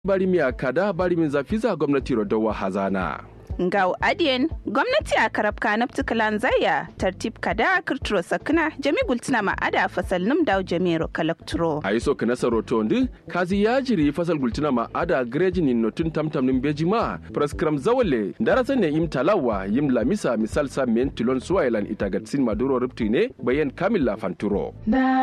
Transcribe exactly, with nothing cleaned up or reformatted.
bari miya kada bari min zafiza gwamnati rodawa hazana. Ngau adiyen gwamnati a karab kanabti kalan zaya tartib kada kirturo sakna jami gultina ma ada fasal num daw jamiro kalakturo. A yi so kana saroto ndi kazi ya jiri fasal gultina ma ada greji ni notun tamtam nim beji ma praskram zawale darasa ne im talawa yim lamisa misal sa men tilon suwailan itagatsin maduro rupti ne bayan kamila fanturo.